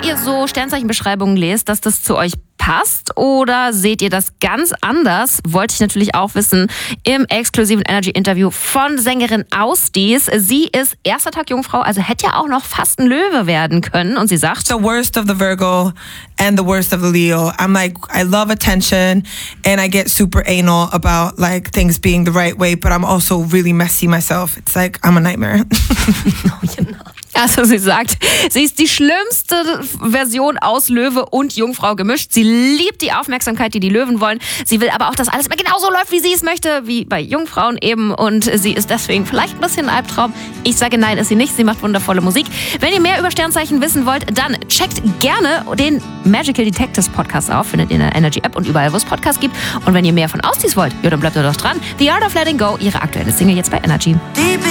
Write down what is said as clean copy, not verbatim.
wenn ihr so Sternzeichenbeschreibungen lest, dass das zu euch passt oder seht ihr das ganz anders? Wollte ich natürlich auch wissen im exklusiven Energy-Interview von Sängerin Ausdies. Sie ist erster Tag Jungfrau, also hätte ja auch noch fast ein Löwe werden können. Und sie sagt: The worst of the Virgo and the worst of the Leo. I'm like, I love attention and I get super anal about like things being the right way, but I'm also really messy myself. It's like, I'm a nightmare. Also sie sagt, sie ist die schlimmste Version aus Löwe und Jungfrau gemischt. Sie liebt die Aufmerksamkeit, die Löwen wollen. Sie will aber auch, dass alles immer genauso läuft, wie sie es möchte, wie bei Jungfrauen eben. Und sie ist deswegen vielleicht ein bisschen ein Albtraum. Ich sage nein, ist sie nicht. Sie macht wundervolle Musik. Wenn ihr mehr über Sternzeichen wissen wollt, dann checkt gerne den Magical Detectives Podcast auf. Findet ihr in der Energy App und überall, wo es Podcasts gibt. Und wenn ihr mehr von Ausdies wollt, ja, dann bleibt ihr doch dran. The Art of Letting Go, ihre aktuelle Single jetzt bei Energy.